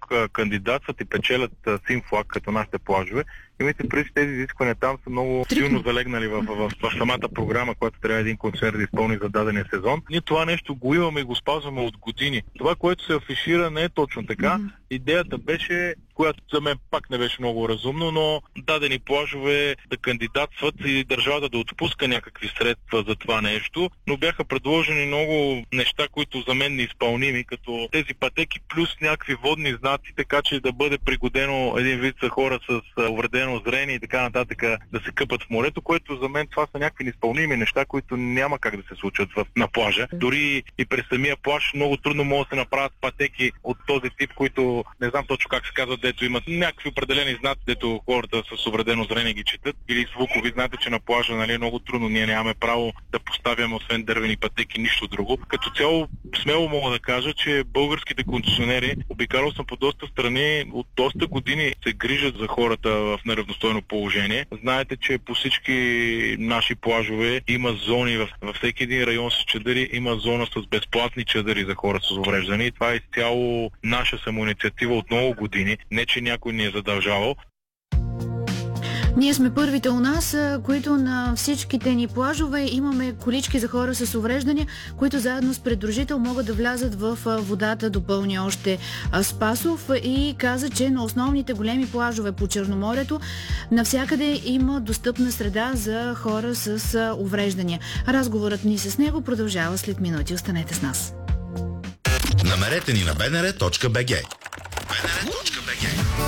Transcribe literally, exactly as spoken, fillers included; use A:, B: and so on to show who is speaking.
A: кандидатстват и печелят син флаг като нашите плажове. Имайте предвид, че тези изисквания там са много силно залегнали в, в, в, в самата програма, която трябва един концерт да изпълни за дадения сезон. Ние това нещо го имаме и го спазваме от години. Това, което се афишира, не е точно така. Mm-hmm. Идеята беше, която за мен пак не беше много разумно, но дадени плажове да кандидатстват и държавата да отпуска някакви средства за това нещо, но бяха предложени много неща, които за мен неизпълними, като тези пътеки плюс някакви водни знаци, така че да бъде пригодено един вид за хора с увредено зрение и така нататък да се къпат в морето, което за мен това са някакви неизпълними неща, които няма как да се случат в, на плажа. Дори и през самия плаж много трудно могат да се направят пътеки от този тип, които не знам точно как се казват, дето имат някакви определени знаци, дето хората с увредено зрение ги четат, или звукови. Знаете, че на плажа, нали, е много трудно. Ние нямаме право да поставяме освен дървени пътеки нищо друго. Като цяло смело мога да кажа, че българските концесионери, обикалял съм по доста страни, от доста години се грижат за хората в неравностойно положение. Знаете, че по всички наши плажове има зони, в, във всеки един район с чадъри има зона с безплатни чадъри за хора с увреждане. И това е изцяло наша самоинициатива от много години. Не, че някой ни е задължавал.
B: Ние сме първите у нас, които на всичките ни плажове имаме колички за хора с увреждания, които заедно с придружител могат да влязат в водата, допълни още Спасов, и каза, че на основните големи плажове по Черноморието навсякъде има достъпна среда за хора с увреждания. Разговорът ни с него продължава след минути. Останете с нас.
C: Намерете ни на б н р точка б г.